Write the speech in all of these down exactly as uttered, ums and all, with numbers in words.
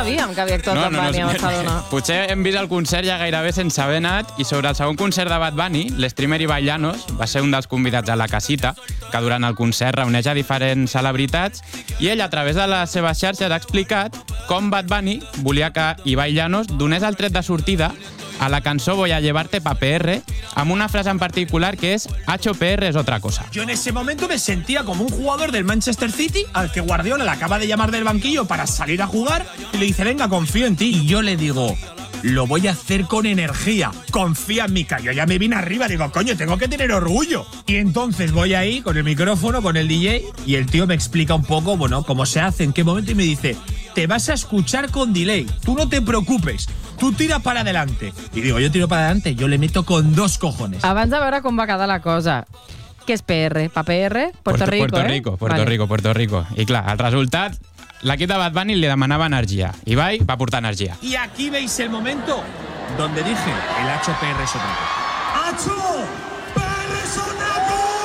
sabíem que havia actuat No, Bad no, Bunny no, a Barcelona. Potser hem vist el concert ja gairebé sense haver anat i sobre el segon concert de Bad Bunny, l'streamer Ibai Llanos va ser un dels convidats a la casita que durant el concert reuneix a diferents celebritats i ell a través de les seves xarxes ha explicat com Bad Bunny volia que Ibai Llanos donés el tret de sortida a la cançó Voy a llevarte pa' P R amb una frase en particular que és H P R es otra cosa. Yo en ese momento me sentía como un jugador del Manchester City al que Guardiola le acaba de llamar del banquillo para salir a jugar y le dice, venga, confío en ti. Y yo le digo, lo voy a hacer con energía, confía en mí. Que yo ya me vine arriba, digo, coño, tengo que tener orgullo. Y entonces voy ahí con el micrófono, con el D J, y el tío me explica un poco, bueno, cómo se hace, en qué momento, y me dice, te vas a escuchar con delay, tú no te preocupes, tú tira para adelante. Y digo, yo tiro para adelante, yo le meto con dos cojones. Abans de veure com va quedar la cosa, què és P R? Pa P R? Puerto Rico, Puerto eh? Rico, Puerto Rico, Puerto Rico. I clar, el resultat, l'equip de Bad Bunny li demanava energia. Ibai va portar energia. Y aquí veis el momento donde dije, el H P R es otra cosa. ¡H P R es otra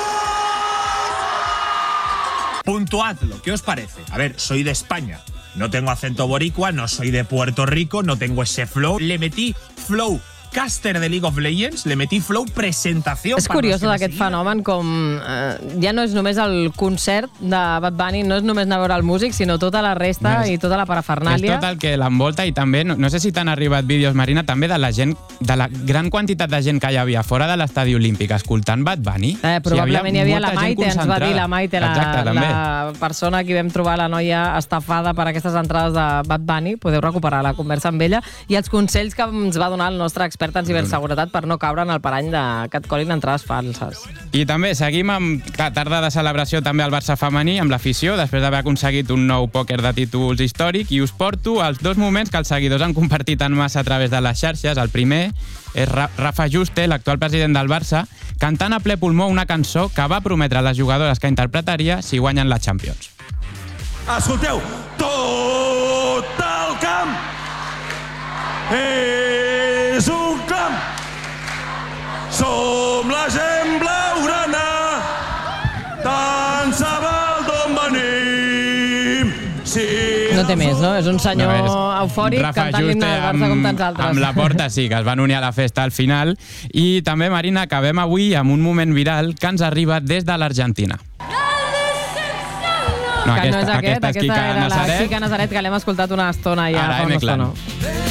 cosa! Puntuadlo, ¿qué os parece? A ver, soy de España. No tengo acento boricua, no soy de Puerto Rico, no tengo ese flow. Le metí flow caster de League of Legends, le metí flow presentació. És curiós d'aquest fenomen, com eh, ja no és només el concert de Bad Bunny, no és només anar a veure el músic, sinó tota la resta no és, i tota la parafernàlia. És tot el que l'envolta i també, no, no sé si t'han arribat vídeos, Marina, també de la gent, de la gran quantitat de gent que hi havia fora de l'estadi olímpic escoltant Bad Bunny. Eh, probablement hi havia, hi havia la Maite, ens va dir la Maite, la, Exacte, la persona que vam trobar, la noia estafada per aquestes entrades de Bad Bunny. Podeu recuperar la conversa amb ella i els consells que ens va donar el nostre expert en ciberseguretat per no caure en el parany de catcalling entrades falses. I també seguim amb tarda de celebració també al Barça femení, amb l'afició, després d'haver aconseguit un nou pòquer de títols històric, i us porto els dos moments que els seguidors han compartit en massa a través de les xarxes. El primer és Rafa Juste, l'actual president del Barça, cantant a ple pulmó una cançó que va prometre a les jugadores que interpretaria si guanyen la Champions. Escolteu, tot el camp és un camp. Som la gent blaugrana, tant se val d'on venim. Sí, no té més, no? És un senyor no, és eufòric Rafa cantant l'himne del Barça com tants altres. Amb la Porta sí, que es van unir a la festa al final. I també, Marina, acabem avui amb un moment viral que ens arriba des de l'Argentina. No, que aquesta, no és aquest, aquesta, aquesta era Nazaret. La Quica Nazaret, que l'hem escoltat una estona ja. Ara, fa una estona.